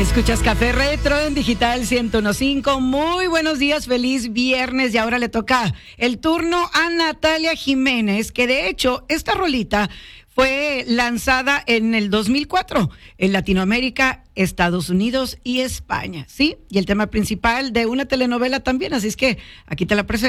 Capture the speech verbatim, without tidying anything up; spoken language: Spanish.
Escuchas Café Retro en Digital ciento uno punto cinco. Muy buenos días, feliz viernes. Y ahora le toca el turno a Natalia Jiménez, que de hecho esta rolita fue lanzada en el dos mil cuatro en Latinoamérica, Estados Unidos y España, ¿sí? Y el tema principal de una telenovela también, así es que aquí te la presento.